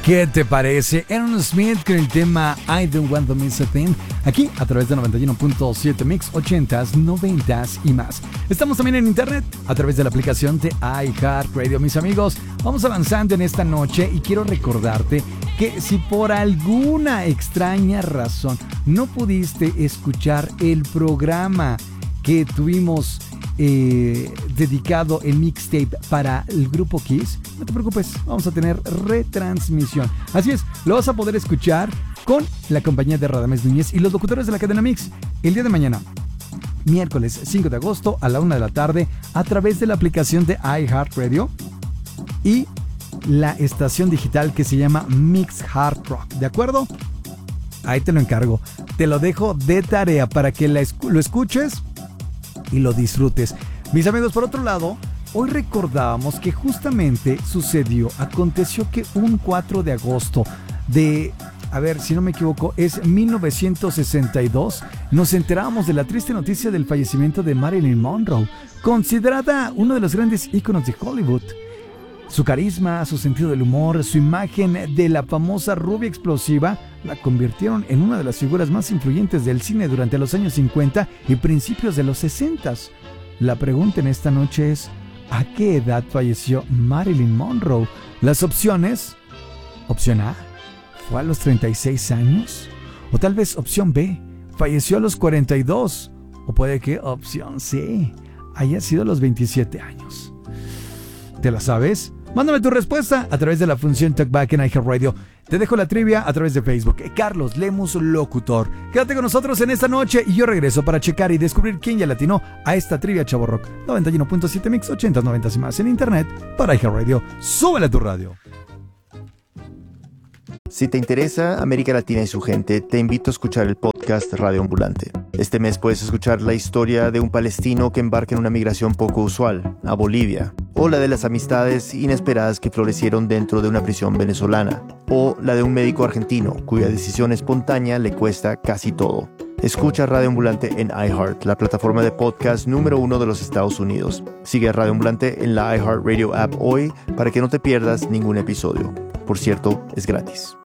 ¿Qué te parece? Aaron Smith con el tema I Don't Want to Miss a Thing, aquí a través de 91.7 Mix 80s, 90s y más. Estamos también en internet a través de la aplicación de iHeartRadio. Mis amigos, vamos avanzando en esta noche y quiero recordarte que si por alguna extraña razón no pudiste escuchar el programa que tuvimos dedicado el mixtape para el grupo Kiss, no te preocupes, vamos a tener retransmisión. Así es, lo vas a poder escuchar con la compañía de Radamés Núñez y los locutores de la cadena Mix el día de mañana, miércoles 5 de agosto a la 1 de la tarde a través de la aplicación de iHeartRadio y la estación digital que se llama Mix Hard Rock, ¿de acuerdo? Ahí te lo encargo, te lo dejo de tarea para que lo escuches y lo disfrutes. Mis amigos, por otro lado, hoy recordábamos que justamente aconteció que un 4 de agosto de, a ver si no me equivoco, es 1962, nos enterábamos de la triste noticia del fallecimiento de Marilyn Monroe, considerada uno de los grandes íconos de Hollywood. Su carisma, su sentido del humor, su imagen de la famosa rubia explosiva la convirtieron en una de las figuras más influyentes del cine durante los años 50 y principios de los 60. La pregunta en esta noche es, ¿a qué edad falleció Marilyn Monroe? Las opciones: opción A, ¿fue a los 36 años? O tal vez opción B, falleció a los 42. O puede que opción C, haya sido a los 27 años. ¿Te la sabes? Mándame tu respuesta a través de la función Talkback en iHeartRadio. Te dejo la trivia a través de Facebook. Carlos Lemus Locutor. Quédate con nosotros en esta noche y yo regreso para checar y descubrir quién ya latinó a esta trivia Chavo Rock. 91.7 Mix, 80, 90 y más en internet para iHeartRadio. ¡Súbele a tu radio! Si te interesa América Latina y su gente, te invito a escuchar el podcast Radio Ambulante. Este mes puedes escuchar la historia de un palestino que embarca en una migración poco usual, a Bolivia, o la de las amistades inesperadas que florecieron dentro de una prisión venezolana, o la de un médico argentino cuya decisión espontánea le cuesta casi todo. Escucha Radio Ambulante en iHeart, la plataforma de podcast número 1 de los Estados Unidos. Sigue a Radio Ambulante en la iHeartRadio app hoy para que no te pierdas ningún episodio. Por cierto, es gratis.